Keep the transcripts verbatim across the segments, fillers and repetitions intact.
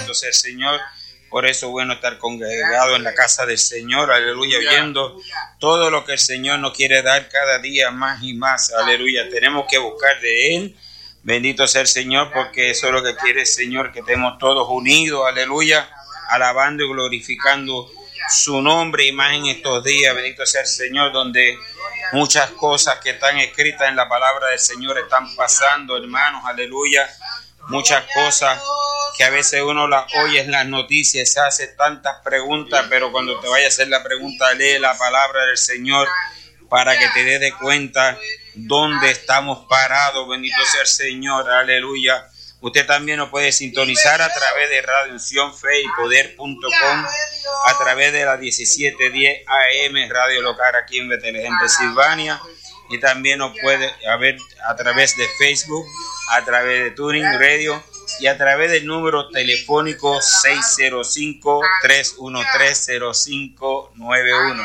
bendito sea el Señor. Por eso es bueno estar congregado en la casa del Señor, aleluya, viendo todo lo que el Señor nos quiere dar cada día más y más, aleluya. Tenemos que buscar de Él, bendito sea el Señor, porque eso es lo que quiere el Señor, que estemos todos unidos, aleluya, alabando y glorificando su nombre y más en estos días, bendito sea el Señor, donde muchas cosas que están escritas en la palabra del Señor están pasando, hermanos, aleluya. Muchas cosas que a veces uno las oye en las noticias, se hace tantas preguntas, pero cuando te vaya a hacer la pregunta, lee la palabra del Señor para que te des de cuenta dónde estamos parados. Bendito sea el Señor, aleluya. Usted también nos puede sintonizar a través de Radio Unción Fe y Poder punto com, a través de la diecisiete diez A M Radio Local aquí en Bethlehem, Pensilvania, y también nos puede ver a través de Facebook, a través de Tuning Radio y a través del número telefónico seis cero cinco, tres uno tres, cero cinco nueve uno.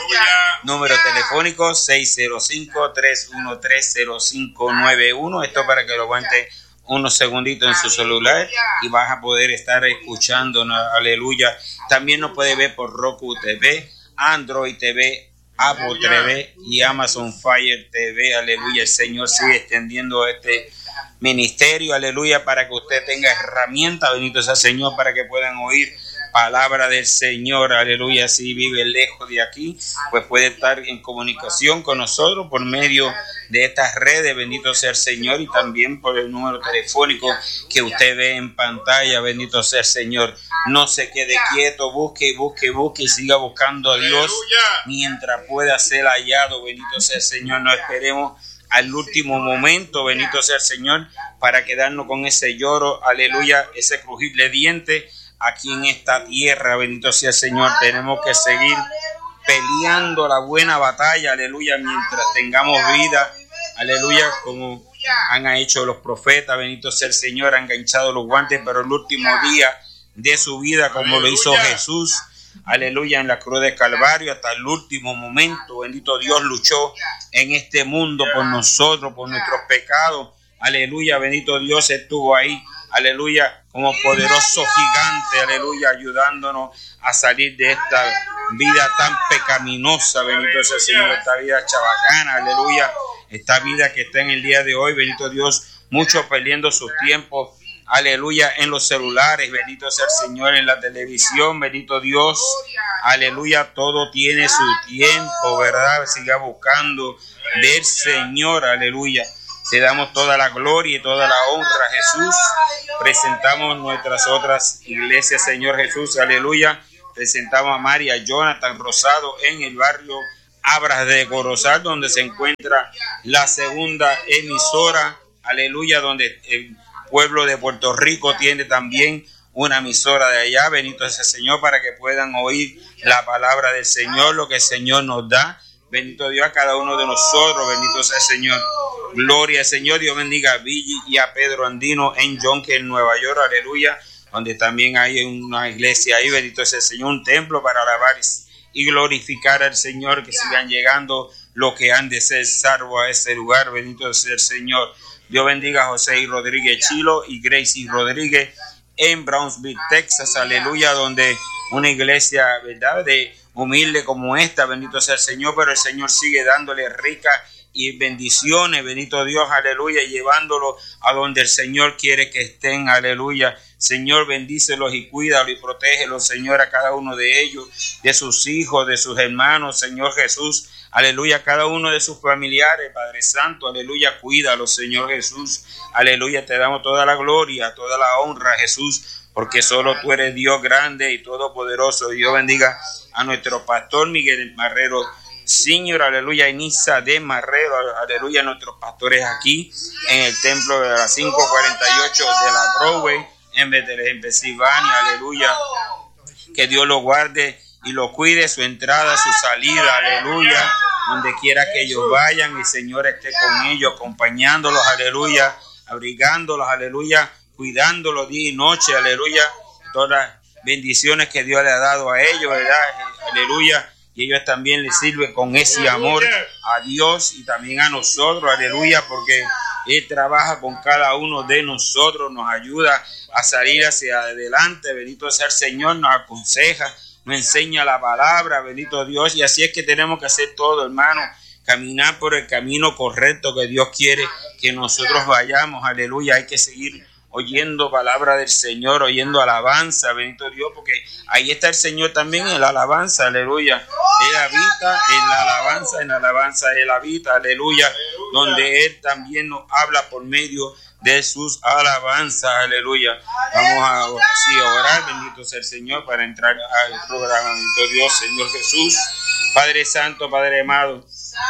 Número telefónico seis cero cinco, tres uno tres, cero cinco nueve uno. Esto para que lo aguante unos segunditos en su celular y vas a poder estar escuchando, aleluya. También nos puede ver por Roku T V, Android T V, Apple T V y Amazon Fire T V, aleluya. El Señor sigue extendiendo este ministerio, aleluya, para que usted tenga herramientas, bendito sea el Señor, para que puedan oír palabra del Señor, aleluya. Si vive lejos de aquí, pues puede estar en comunicación con nosotros por medio de estas redes, bendito sea el Señor, y también por el número telefónico que usted ve en pantalla, bendito sea el Señor. No se quede quieto, busque y busque y busque y siga buscando a Dios mientras pueda ser hallado, bendito sea el Señor. No esperemos al último momento, bendito sea el Señor, para quedarnos con ese lloro, aleluya, ese crujir de dientes aquí en esta tierra, bendito sea el Señor. Tenemos que seguir peleando la buena batalla, aleluya, mientras tengamos vida, aleluya, como han hecho los profetas, bendito sea el Señor, han enganchado los guantes, pero el último día de su vida, como lo hizo Jesús, aleluya, en la cruz de Calvario, hasta el último momento, bendito Dios, luchó en este mundo por nosotros, por nuestros pecados, aleluya, bendito Dios, estuvo ahí, aleluya, como poderoso gigante, aleluya, ayudándonos a salir de esta vida tan pecaminosa, bendito sea el Señor, esta vida chabacana, aleluya, esta vida que está en el día de hoy, bendito Dios, muchos perdiendo sus tiempos, aleluya, en los celulares, bendito sea el Señor, en la televisión, bendito Dios, aleluya, todo tiene su tiempo, ¿verdad? Siga buscando del Señor, aleluya. Te damos toda la gloria y toda la honra, Jesús. Presentamos nuestras otras iglesias, Señor Jesús, aleluya. Presentamos a María Jonathan Rosado en el barrio Abras de Corozal, donde se encuentra la segunda emisora, aleluya, donde el pueblo de Puerto Rico tiene también una emisora de allá. Bendito sea el Señor, para que puedan oír la palabra del Señor, lo que el Señor nos da. Bendito Dios a cada uno de nosotros, bendito sea el Señor. Gloria al Señor. Dios bendiga a Billy y a Pedro Andino en Yonke, en Nueva York, aleluya, donde también hay una iglesia ahí, bendito sea el Señor, un templo para alabar y glorificar al Señor, que sigan llegando los que han de ser salvos a ese lugar, bendito sea el Señor. Dios bendiga a José y Rodríguez Chilo y Gracie Rodríguez en Brownsville, Texas, aleluya, donde una iglesia, ¿verdad?, de humilde como esta, bendito sea el Señor, pero el Señor sigue dándole ricas y bendiciones, bendito Dios, aleluya, llevándolo a donde el Señor quiere que estén, aleluya. Señor, bendícelos y cuídalos y protégelos, Señor, a cada uno de ellos, de sus hijos, de sus hermanos, Señor Jesús, aleluya, cada uno de sus familiares, Padre Santo, aleluya, cuídalos, Señor Jesús, aleluya, te damos toda la gloria, toda la honra, Jesús, porque solo tú eres Dios grande y todopoderoso. Dios bendiga a nuestro pastor Miguel Marrero Señor, aleluya, Inisa de Marrero, aleluya, nuestros pastores aquí en el templo de las cinco cuarenta y ocho de la Broadway en Bethlehem, Pensilvania, aleluya, que Dios lo guarde y lo cuide, su entrada, su salida, aleluya, donde quiera que ellos vayan, el Señor esté con ellos, acompañándolos, aleluya, abrigándolos, aleluya, cuidándolos día y noche, aleluya, todas las bendiciones que Dios le ha dado a ellos, ¿verdad? Aleluya, y ellos también les sirven con ese amor a Dios y también a nosotros, aleluya, porque Él trabaja con cada uno de nosotros, nos ayuda a salir hacia adelante. Bendito sea el Señor, nos aconseja, nos enseña la palabra, bendito Dios. Y así es que tenemos que hacer todo, hermano. Caminar por el camino correcto que Dios quiere que nosotros vayamos. Aleluya. Hay que seguir oyendo palabra del Señor, oyendo alabanza, bendito Dios, porque ahí está el Señor también en la alabanza, aleluya. Él habita en la alabanza, en la alabanza Él habita, aleluya, donde Él también nos habla por medio de sus alabanzas, aleluya. Vamos a, sí, a orar, bendito sea el Señor, para entrar al programa, bendito Dios, Señor Jesús. Padre Santo, Padre amado,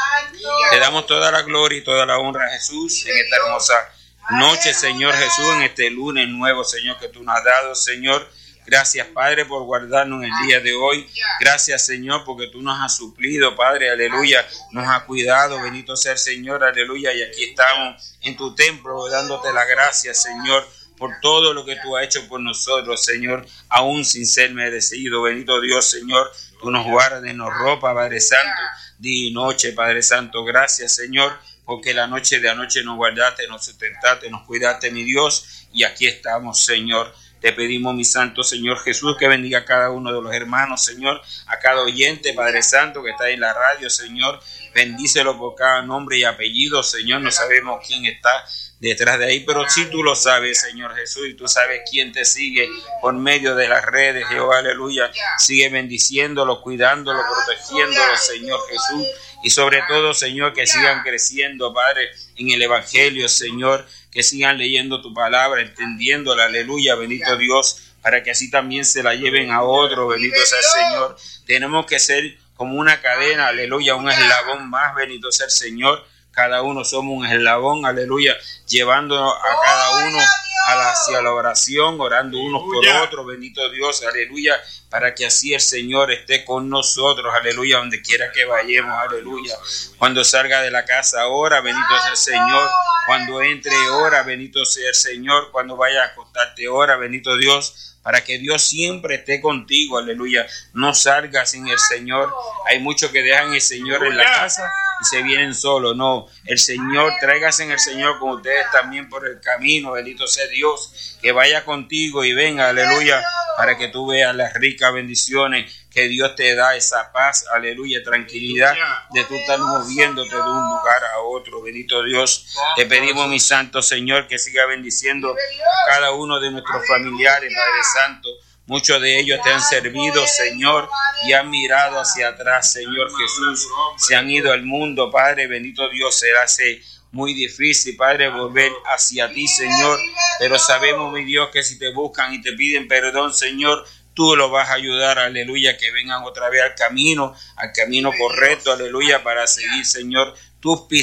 te damos toda la gloria y toda la honra a Jesús en esta hermosa noche, Señor Jesús, en este lunes nuevo, Señor, que tú nos has dado, Señor. Gracias, Padre, por guardarnos en el día de hoy. Gracias, Señor, porque tú nos has suplido, Padre, aleluya. Nos has cuidado, bendito sea el Señor, aleluya. Y aquí estamos en tu templo dándote las gracias, Señor, por todo lo que tú has hecho por nosotros, Señor, aún sin ser merecido. Bendito Dios, Señor, tú nos guardas, nos ropa, Padre Santo, día y noche, Padre Santo. Gracias, Señor, porque la noche de anoche nos guardaste, nos sustentaste, nos cuidaste, mi Dios, y aquí estamos, Señor. Te pedimos, mi santo Señor Jesús, que bendiga a cada uno de los hermanos, Señor, a cada oyente, Padre Santo, que está en la radio, Señor. Bendícelo por cada nombre y apellido, Señor. No sabemos quién está detrás de ahí, pero sí tú lo sabes, Señor Jesús, y tú sabes quién te sigue por medio de las redes, Jehová, aleluya. Sigue bendiciéndolo, cuidándolo, protegiéndolo, Señor Jesús. Y sobre todo, Señor, que sigan creciendo, Padre, en el Evangelio, Señor, que sigan leyendo tu palabra, entendiéndola, aleluya, bendito Dios, para que así también se la lleven a otro, bendito sea el Señor. Tenemos que ser como una cadena, aleluya, un eslabón más, bendito sea el Señor. Cada uno somos un eslabón, aleluya, llevando a cada uno a la, hacia la oración, orando unos por otros, bendito Dios, aleluya, para que así el Señor esté con nosotros, aleluya, donde quiera que vayamos, aleluya. Cuando salga de la casa, ora, bendito sea el Señor. Cuando entre, ora, bendito sea el Señor. Cuando vaya a acostarte, ora, bendito Dios, para que Dios siempre esté contigo, aleluya. No salgas sin el Señor. Hay muchos que dejan el Señor en la casa y se vienen solos. No, el Señor, tráigase en el Señor con ustedes también por el camino, bendito sea Dios, que vaya contigo y venga, aleluya, para que tú veas las ricas bendiciones que Dios te da, esa paz, aleluya, tranquilidad de tú estar moviéndote de un lugar a otro, bendito Dios. Te pedimos, mi santo Señor, que siga bendiciendo a cada uno de nuestros familiares, Padre Santo. Muchos de ellos te han servido, Señor, y han mirado hacia atrás, Señor Jesús. Se han ido al mundo, Padre, bendito Dios, se hace muy difícil, Padre, volver hacia ti, Señor. Pero sabemos, mi Dios, que si te buscan y te piden perdón, Señor, tú los vas a ayudar, aleluya, que vengan otra vez al camino, al camino correcto, aleluya, para seguir, Señor, tus pisadas.